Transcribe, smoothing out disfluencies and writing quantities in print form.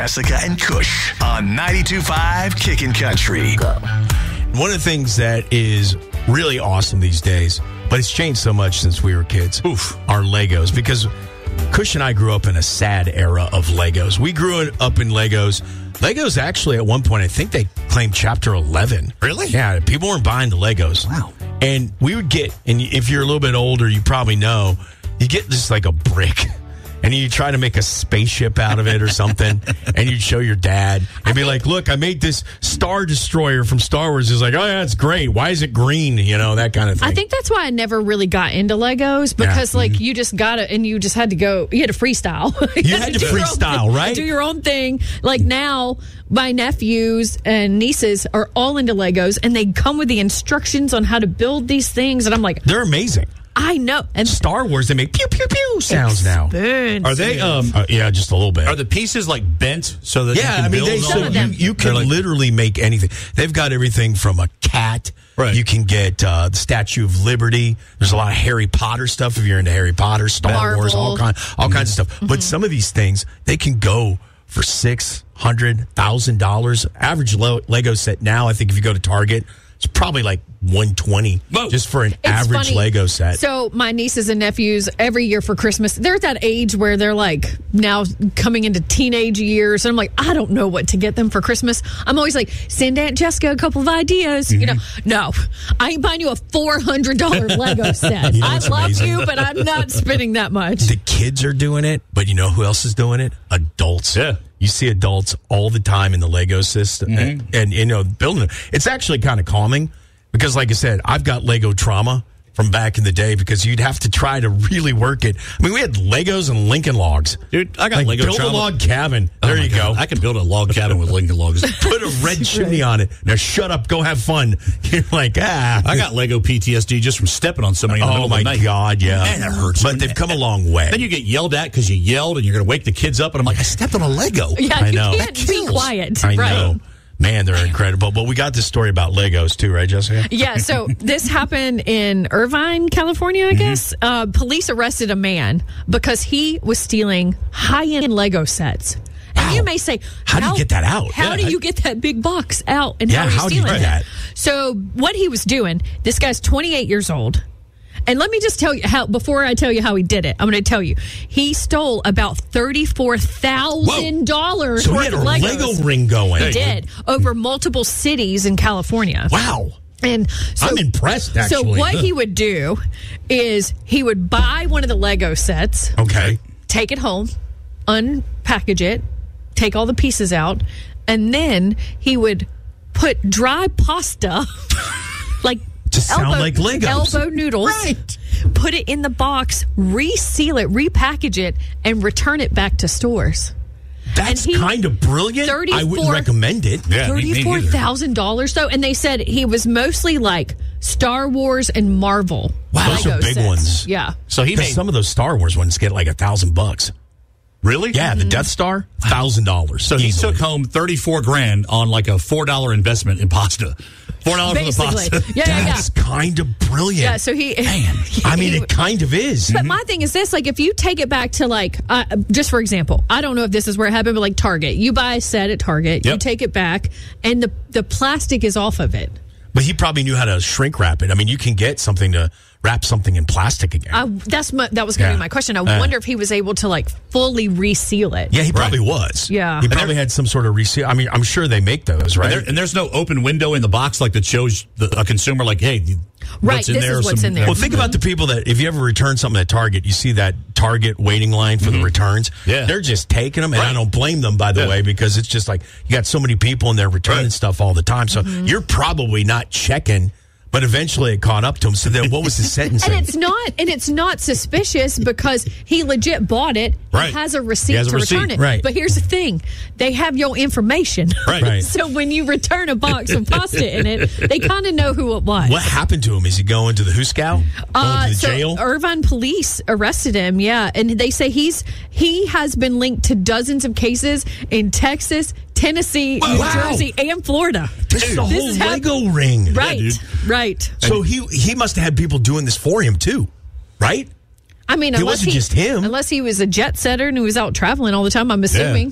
Jessica and Kush on 92.5 Kickin' Country. One of the things that is really awesome these days, but it's changed so much since we were kids, are Legos. Because Kush and I grew up in a sad era of Legos. We grew up in Legos. Legos actually, at one point, I think they claimed Chapter 11. Really? Yeah, people weren't buying the Legos. Wow. And we would get, and if you're a little bit older, you probably know, you get just like a brick. And you try to make a spaceship out of it or something, and you'd show your dad and be like, look, I made this Star Destroyer from Star Wars. He's like, oh, yeah, it's great. Why is it green? You know, that kind of thing. I think that's why I never really got into Legos, because, you just got it, and you just had to go, you had to freestyle. You had to freestyle, right? Do your own thing. Like now, my nephews and nieces are all into Legos, and they come with the instructions on how to build these things, and I'm like, they're amazing. I know. And Star Wars, they make pew, pew, pew sounds now. Are they? Yeah, just a little bit. Are the pieces like bent so that you can build you can literally make anything. They've got everything from a cat. Right. You can get the Statue of Liberty. There's a lot of Harry Potter stuff if you're into Harry Potter, Star Wars, all kinds of stuff. Mm-hmm. But some of these things, they can go for $600,000, $1,000. Average Lego set now, I think if you go to Target, it's probably like $120 just for an average funny. Lego set. So my nieces and nephews, every year for Christmas, they're at that age where they're like now coming into teenage years. And I'm like, I don't know what to get them for Christmas. I'm always like, send Aunt Jessica a couple of ideas. Mm-hmm. You know, no, I ain't buying you a $400 Lego set. I love you, but I'm not spending that much. The kids are doing it, but you know who else is doing it? Adults. Yeah. You see adults all the time in the Lego system and you know, building it. It's actually kind of calming because, like I said, I've got Lego trauma from back in the day because you'd have to try to really work it. I mean, we had Legos and Lincoln Logs. Dude, I got Lego build trauma. a log cabin. There you go. I can build a log cabin with Lincoln Logs. Put a red chimney on it. Now shut up. Go have fun. You're like, I got Lego PTSD just from stepping on somebody in the middle of the night. Oh, my God, yeah. Man, that hurts. But they've come a long way. Then you get yelled at because you yelled and you're going to wake the kids up. And I'm like, I stepped on a Lego. Yeah, I know. You can't be quiet. I right. know. Man, they're incredible. But we got this story about Legos, too, right, Jessica? Yeah, so this happened in Irvine, California, I guess. Police arrested a man because he was stealing high-end Lego sets. And you may say, how do you get that out? How do you get that big box out? And how do you stealing that? So what he was doing, this guy's 28 years old. And let me just tell you how, before I tell you how he did it, I'm going to tell you. He stole about $34,000 so worth he had of a Legos. Lego ring going. He did, over multiple cities in California. Wow. And so, I'm impressed, actually. So what he would do is he would buy one of the Lego sets. Okay. Take it home, unpackage it, take all the pieces out, and then he would put dry pasta, like to sound like Legos. Elbow noodles. Right. Put it in the box, reseal it, repackage it, and return it back to stores. That's kind of brilliant. I wouldn't recommend it. Yeah, $34,000 though, and they said he was mostly like Star Wars and Marvel. Wow, those Lego are big sets. ones. Yeah. So he made some of those Star Wars ones get like $1,000. Really? Yeah, the Death Star, $1,000. So he took home $34,000 on like a $4 investment in pasta. $4 Basically. for the pasta. That's kind of brilliant. Yeah, so he... Man, I mean, it kind of is. But my thing is this, like, if you take it back to, like, just for example, I don't know if this is where it happened, but, like, Target. You buy a set at Target, you take it back, and the plastic is off of it. But he probably knew how to shrink wrap it. I mean, you can get something to wrap something in plastic again. That was going to be my question. I wonder if he was able to, like, fully reseal it. Yeah, he probably was. Yeah. He probably had some sort of reseal. I mean, I'm sure they make those, right? And there's no open window in the box like that shows a consumer like, hey, what's in there? What's in there. Well, think about the people that, if you ever return something at Target, you see that Target waiting line for the returns. Yeah. They're just taking them, and I don't blame them, by the way, because it's just like you got so many people in there returning stuff all the time. So you're probably not checking. But eventually it caught up to him. So then what was the sentencing? And it's not suspicious because he legit bought it. Right. He has a receipt to return it. Right. But here's the thing. They have your information. Right. So when you return a box of pasta in it, they kind of know who it was. What happened to him? Is he going to the Hooskow? Going to the jail? Irvine police arrested him, and they say he has been linked to dozens of cases in Texas, Tennessee, New Jersey, and Florida. This is the whole Lego ring. Right, right. So he must have had people doing this for him, too, right? I mean, it wasn't just him. Unless he was a jet setter and he was out traveling all the time, I'm assuming.